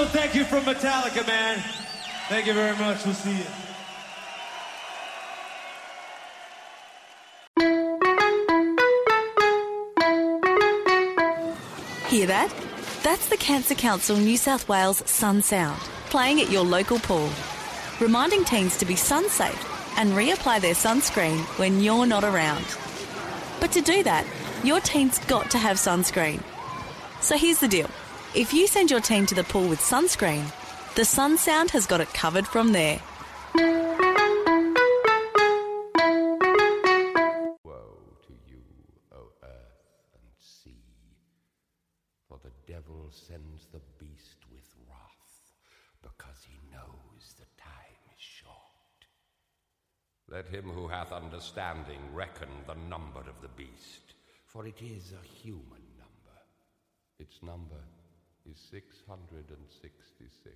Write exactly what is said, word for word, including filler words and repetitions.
thank you from Metallica, man. Thank you very much. We'll see you. Hear that? That's the Cancer Council New South Wales Sun Sound, playing at your local pool, reminding teens to be sun safe and reapply their sunscreen when you're not around. But to do that, your teen's got to have sunscreen. So here's the deal. If you send your teen to the pool with sunscreen, the Sun Sound has got it covered from there. Woe to you, O earth and sea, for the devil sends the beast with wrath, because he knows the time is short. Let him who hath understanding reckon the number of the beast, for it is a human number. Its number is six hundred sixty-six.